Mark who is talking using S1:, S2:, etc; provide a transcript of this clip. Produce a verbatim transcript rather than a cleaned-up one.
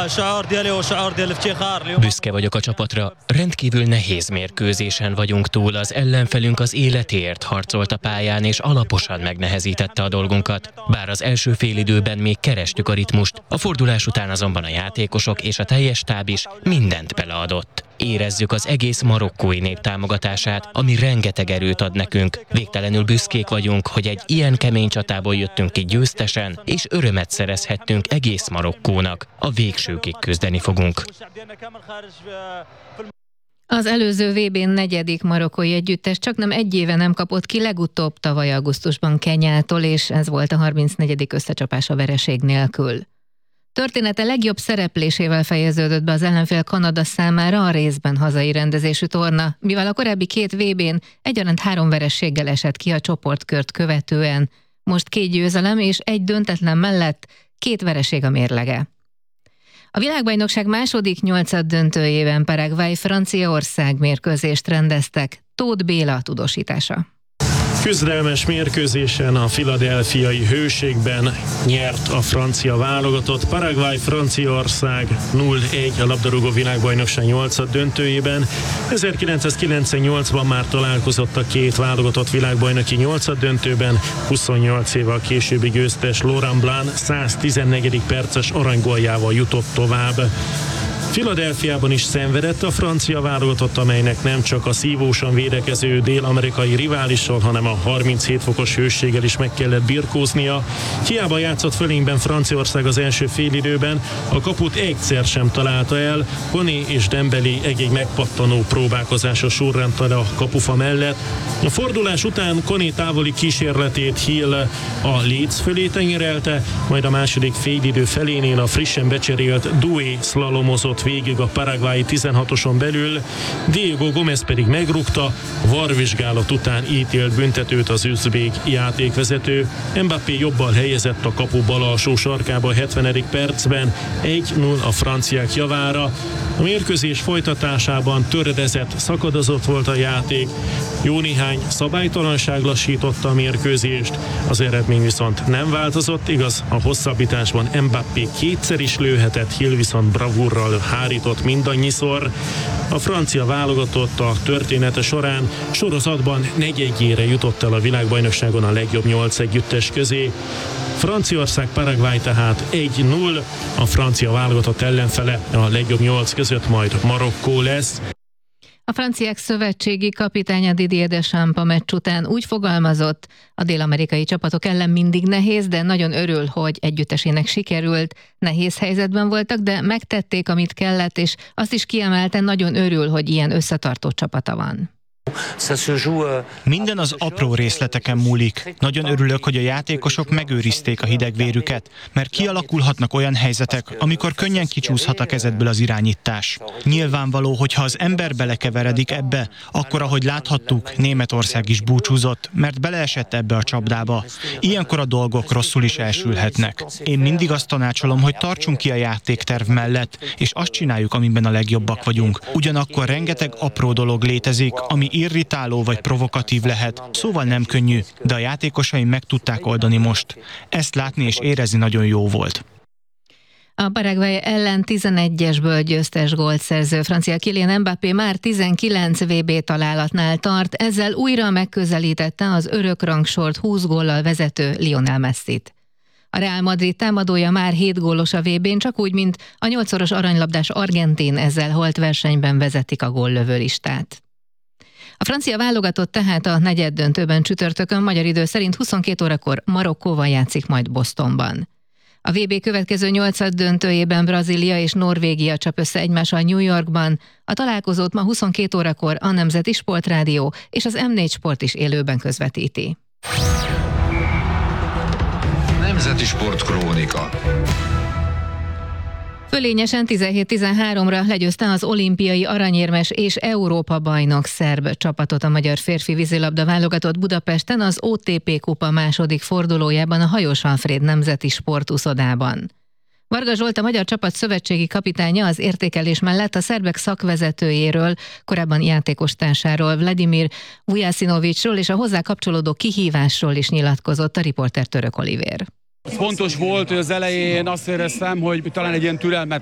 S1: Büszke vagyok a csapatra, rendkívül nehéz mérkőzésen vagyunk túl, az ellenfelünk az életéért harcolt a pályán és alaposan megnehezítette a dolgunkat. Bár az első félidőben még kerestük a ritmust, a fordulás után azonban a játékosok és a teljes stáb is mindent beleadott. Érezzük az egész marokkói nép támogatását, ami rengeteg erőt ad nekünk. Végtelenül büszkék vagyunk, hogy egy ilyen kemény csatából jöttünk ki győztesen, és örömet szerezhettünk egész Marokkónak. A végsőkig küzdeni fogunk.
S2: Az előző vé bén negyedik marokkói együttes csaknem egy éve nem kapott ki, legutóbb tavaly augusztusban Kenyától, és ez volt a harmincnegyedik összecsapás a vereség nélkül. Története legjobb szereplésével fejeződött be az ellenfél Kanada számára a részben hazai rendezésű torna, mivel a korábbi két vé bén egyaránt három vereséggel esett ki a csoportkört követően. Most két győzelem és egy döntetlen mellett két vereség a mérlege. A világbajnokság második nyolcaddöntőjében Paraguay-Franciaország mérkőzést rendeztek. Tóth Béla tudósítása.
S3: Küzdelmes mérkőzésen a philadelphiai hőségben nyert a francia válogatott. Paraguay-Franciaország nulla egy a labdarúgó világbajnokság nyolcad döntőjében. ezerkilencszázkilencvennyolcban már találkozott a két válogatott világbajnoki nyolcad döntőben. huszonnyolc évvel későbbi győztes Laurent Blanc száztizennegyedik perces aranygóljával jutott tovább. Philadelphiában is szenvedett a francia válogatott, amelynek nem csak a szívósan védekező dél-amerikai riválissal, hanem a harminchét fokos hőséggel is meg kellett birkóznia. Hiába játszott fölényben Franciaország az első félidőben, a kaput egyszer sem találta el. Koné és Dembélé egy-egy megpattanó próbálkozása sorrend a kapufa mellett. A fordulás után Koné távoli kísérletét Hill a Leeds fölé tenyerelte, majd a második félidő felénél a frissen becserélt Doué szlalomozott végig a paraguayi tizenhatoson belül, Diego Gómez pedig megrúgta, varvizsgálat után ítélt büntetőt az üzbék játékvezető. Mbappé jobbal helyezett a kapu bal alsó sarkába a hetvenedik percben, egy nulla a franciák javára. A mérkőzés folytatásában töredezett, szakadozott volt a játék, jó néhány szabálytalanság lassította a mérkőzést, az eredmény viszont nem változott, igaz, a hosszabbításban Mbappé kétszer is lőhetett, Hill viszont bravúrral hárított mindannyiszor. A francia válogatott a története során sorozatban negyedjére jutott el a világbajnokságon a legjobb nyolc együttes közé. Franciaország Paraguay tehát egy nulla, a francia válogatott ellenfele a legjobb nyolc között majd Marokkó lesz.
S2: A franciák szövetségi kapitánya Didier Deschamps a meccs után úgy fogalmazott, a dél-amerikai csapatok ellen mindig nehéz, de nagyon örül, hogy együttesének sikerült. Nehéz helyzetben voltak, de megtették, amit kellett, és azt is kiemelte, nagyon örül, hogy ilyen összetartó csapata van.
S4: Minden az apró részleteken múlik. Nagyon örülök, hogy a játékosok megőrizték a hidegvérüket, mert kialakulhatnak olyan helyzetek, amikor könnyen kicsúszhat a kezedből az irányítás. Nyilvánvaló, hogy ha az ember belekeveredik ebbe, akkor, ahogy láthattuk, Németország is búcsúzott, mert beleesett ebbe a csapdába. Ilyenkor a dolgok rosszul is elsülhetnek. Én mindig azt tanácsolom, hogy tartsunk ki a játékterv mellett, és azt csináljuk, amiben a legjobbak vagyunk. Ugyanakkor rengeteg apró dolog létezik, ami irritáló vagy provokatív lehet, szóval nem könnyű, de a játékosaim meg tudták oldani most. Ezt látni és érezni nagyon jó volt.
S2: A Paraguay ellen tizenegyesből győztes gólt szerző francia Kylian Mbappé már tizenkilenc vé bé találatnál tart, ezzel újra megközelítette az örök rangsort húsz góllal vezető Lionel Messit. A Real Madrid támadója már hét gólos a vé bén, csak úgy, mint a nyolcszoros aranylabdás argentin, ezzel holt versenyben vezetik a góllövő listát. A francia válogatott tehát a negyeddöntőben csütörtökön magyar idő szerint huszonkét órakor Marokkóval játszik majd Bostonban. A vé bé következő nyolcad döntőjében Brazília és Norvégia csap össze egymással New Yorkban. A találkozót ma huszonkét órakor a Nemzeti Sportrádió és az em négy Sport is élőben közvetíti.
S5: Nemzeti Sport Krónika.
S2: Fölényesen tizenhét tizenháromra legyőzte az olimpiai aranyérmes és Európa-bajnok szerb csapatot a magyar férfi vízilabda válogatott Budapesten az o té pé kupa második fordulójában a Hajós Alfréd Nemzeti Sportuszodában. Varga Zsolt, a magyar csapat szövetségi kapitánya az értékelés mellett a szerbek szakvezetőjéről, korábban játékostársáról, Vladimir Vujasinovicsról és a hozzá kapcsolódó kihívásról is nyilatkozott a riporter Török Olivér.
S6: Fontos volt, hogy az elején azt éreztem, hogy talán egy ilyen türelmet